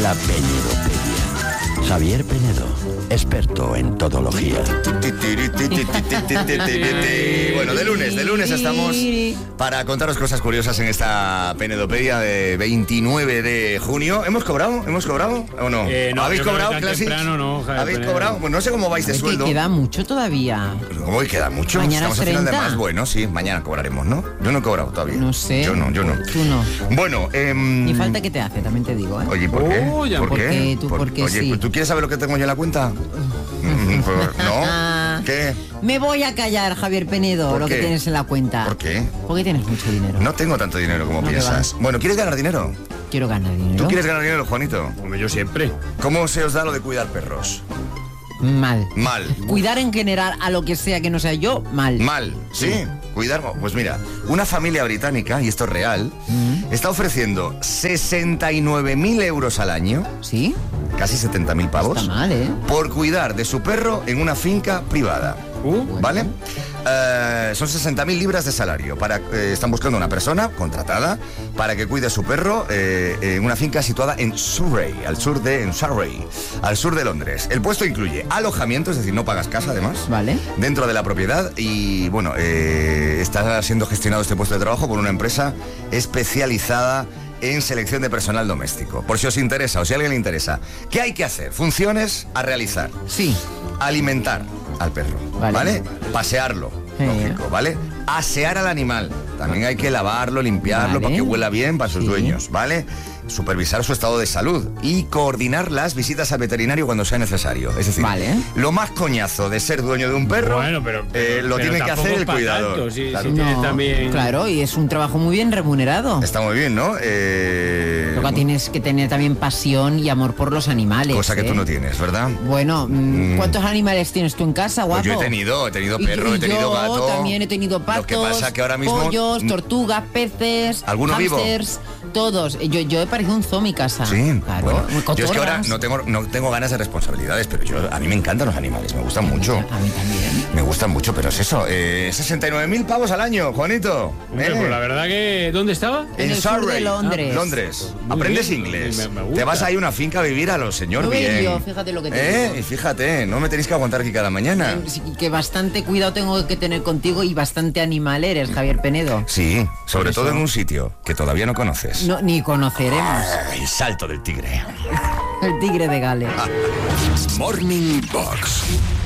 la Penedopedia. Javier Penedo, experto en todología. Bueno, de lunes estamos para contaros cosas curiosas en esta Penedopedia de 29 de junio. ¿Hemos cobrado? ¿O no? No, ¿Habéis cobrado, Classic? No, ¿Habéis cobrado? Pues no sé cómo vais de sueldo. Que queda mucho todavía. ¿Cómo que queda mucho? Mañana Estamos es al final de 30. más. Bueno, sí, mañana cobraremos, ¿no? Yo no he cobrado todavía. No sé. Yo no. Tú no. Bueno, Ni falta que te hace, también te digo, ¿eh? Oye, ¿por qué? Oh, ya. ¿Por qué? Porque Oye, sí. ¿tú quieres saber lo que tengo yo en la cuenta? ¿No? ¿Qué? Me voy a callar, Javier Penedo, ¿Por lo qué? que tienes en la cuenta. ¿Por qué? Porque tienes mucho dinero. No tengo tanto dinero como No, que piensas. Bueno, ¿quieres ganar dinero? Quiero ganar dinero. ¿Tú quieres ganar dinero, Juanito? Hombre, yo siempre. ¿Cómo se os da lo de cuidar perros? Mal. Mal. Cuidar en general a lo que sea que no sea yo, mal. Mal, ¿sí? Cuidar, pues mira, una familia británica, y esto es real, está ofreciendo 69.000 euros al año, ¿Sí? casi 70.000 pavos, Está mal, ¿eh? por cuidar de su perro en una finca privada. ¿Vale? Son 60.000 libras de salario. Están buscando una persona contratada para que cuide a su perro en una finca situada en Surrey, al sur de Londres. El puesto incluye alojamiento, es decir, no pagas casa además, Vale. dentro de la propiedad y, bueno, está siendo gestionado este puesto de trabajo por una empresa especializada en selección de personal doméstico. Por si os interesa o si a alguien le interesa. ¿Qué hay que hacer? Funciones a realizar. Sí. Alimentar al perro, ¿vale? Pasearlo, lógico, ¿vale? Asear al animal. También hay que lavarlo, limpiarlo, Vale. para que huela bien para sus Sí. dueños, ¿vale? Supervisar su estado de salud y coordinar las visitas al veterinario cuando sea necesario. Es decir, Vale. lo más coñazo de ser dueño de un perro, Bueno, pero lo tiene que tampoco hacer el es pa' cuidador. tanto, sí, Claro. sí, tienes también... Claro, y es un trabajo muy bien remunerado. Está muy bien, ¿no? Luego tienes que tener también pasión y amor por los animales. Cosa que ¿eh? tú no tienes, ¿verdad? Bueno, ¿cuántos animales tienes tú en casa, guapo? Pues yo he tenido perro, he tenido yo gato. también he tenido patos, Lo que pasa que ahora mismo pollos, tortugas, peces, ¿Alguno vivo? hámsters, todos. Yo he parecido un zoo en mi casa. Sí, claro. bueno, Muy yo es que ahora cotorras. no tengo ganas de responsabilidades, pero a mí me encantan los animales, me gustan mucho. A mí también. Me gustan mucho, pero es eso, 69.000 pavos al año, Juanito. Hombre, pues la verdad que... ¿Dónde estaba? En el sur de Londres. Londres. Muy Aprendes bien, inglés. me gusta. Te vas ahí a una finca a vivir a lo señor No bien. yo, fíjate lo que te digo. Y fíjate, no me tenéis que aguantar aquí cada mañana. Sí, que bastante cuidado tengo que tener contigo y bastante animal eres, Javier Penedo. Sí, sobre Por todo eso. en un sitio que todavía no conoces. No, ni conoceremos. El salto del tigre. El tigre de Gales. Morning Box.